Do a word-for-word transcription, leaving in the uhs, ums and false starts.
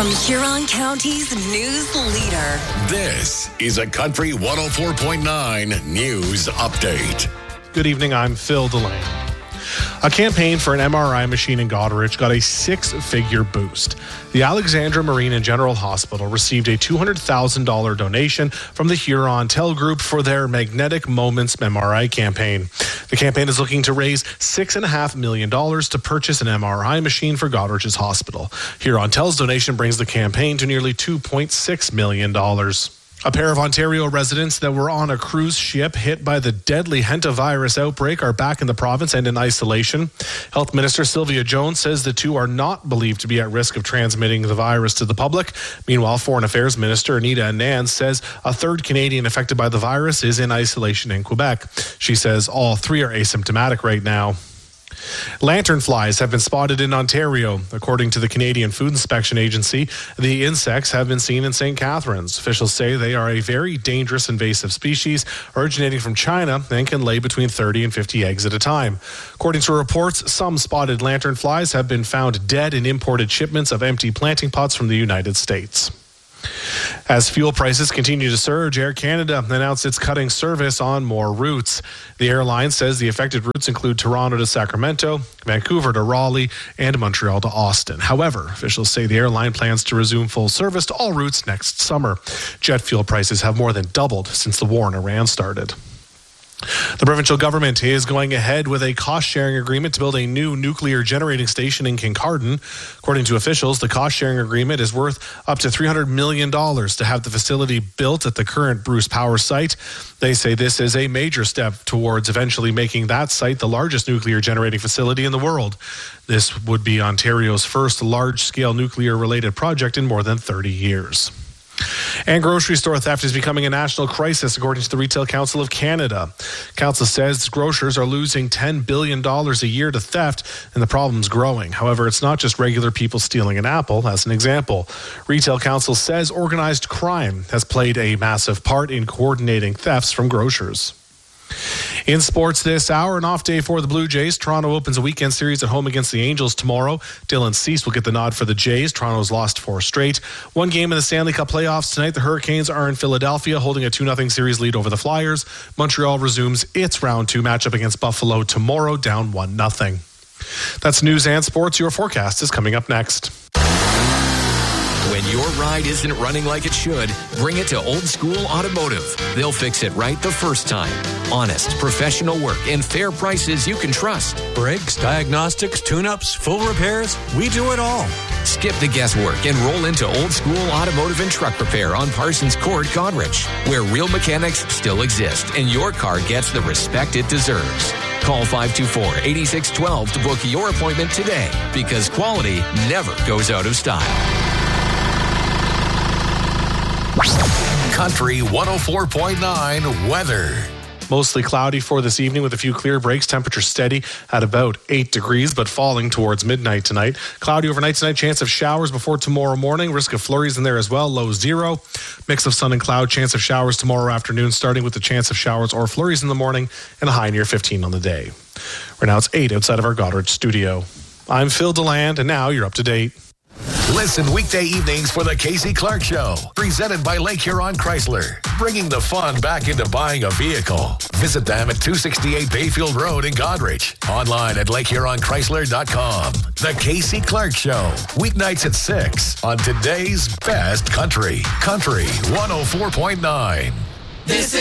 From Huron County's news leader. This is a Country one oh four point nine News Update. Good evening, I'm Phil Delane. A campaign for an M R I machine in Goderich got a six-figure boost. The Alexandra Marine and General Hospital received a two hundred thousand dollars donation from the Huron Tel Group for their Magnetic Moments M R I campaign. The campaign is looking to raise six point five million dollars to purchase an M R I machine for Goderich's hospital. Huron Tel's donation brings the campaign to nearly two point six million dollars. A pair of Ontario residents that were on a cruise ship hit by the deadly hantavirus outbreak are back in the province and in isolation. Health Minister Sylvia Jones says the two are not believed to be at risk of transmitting the virus to the public. Meanwhile, Foreign Affairs Minister Anita Anand says a third Canadian affected by the virus is in isolation in Quebec. She says all three are asymptomatic right now. Lanternflies have been spotted in Ontario. According to the Canadian Food Inspection Agency, the insects have been seen in Saint Catharines. Officials say they are a very dangerous invasive species originating from China and can lay between thirty and fifty eggs at a time. According to reports, some spotted lanternflies have been found dead in imported shipments of empty planting pots from the United States. As fuel prices continue to surge, Air Canada announced it's cutting service on more routes. The airline says the affected routes include Toronto to Sacramento, Vancouver to Raleigh, and Montreal to Austin. However, officials say the airline plans to resume full service to all routes next summer. Jet fuel prices have more than doubled since the war in Iran started. The provincial government is going ahead with a cost-sharing agreement to build a new nuclear generating station in Kincardine. According to officials, the cost-sharing agreement is worth up to three hundred million dollars to have the facility built at the current Bruce Power site. They say this is a major step towards eventually making that site the largest nuclear generating facility in the world. This would be Ontario's first large-scale nuclear-related project in more than thirty years. And grocery store theft is becoming a national crisis, according to the Retail Council of Canada. Council says grocers are losing ten billion dollars a year to theft, and the problem's growing. However, it's not just regular people stealing an apple. As an example, Retail Council says organized crime has played a massive part in coordinating thefts from grocers. In sports this hour, an off day for the Blue Jays. Toronto opens a weekend series at home against the Angels tomorrow. Dylan Cease will get the nod for the Jays. Toronto's lost four straight. One game in the Stanley Cup playoffs tonight. The Hurricanes are in Philadelphia holding a two nothing series lead over the Flyers. Montreal resumes its round two matchup against Buffalo tomorrow, down one nothing. That's news and sports. Your forecast is coming up next. When your ride isn't running like it should, bring it to Old School Automotive. They'll fix it right the first time. Honest, professional work, and fair prices you can trust. Brakes, diagnostics, tune-ups, full repairs, we do it all. Skip the guesswork and roll into Old School Automotive and Truck Repair on Parsons Court, Godrich, where real mechanics still exist and your car gets the respect it deserves. Call five two four, eight six one two to book your appointment today, because quality never goes out of style. Country one oh four point nine weather. Mostly cloudy for this evening with a few clear breaks. Temperature steady at about eight degrees, but falling towards midnight tonight. Cloudy overnight tonight. Chance of showers before tomorrow morning. Risk of flurries in there as well. Low zero. Mix of sun and cloud. Chance of showers tomorrow afternoon, starting with the chance of showers or flurries in the morning and a high near fifteen on the day. Right now it's eight outside of our Goderich studio. I'm Phil DeLand, and now you're up to date. Listen weekday evenings for the Casey Clark Show, presented by Lake Huron Chrysler, bringing the fun back into buying a vehicle. Visit them at two sixty-eight Bayfield Road in Godrich. Online at lake huron chrysler dot com. The Casey Clark Show, weeknights at six on today's best country. Country one oh four point nine. This is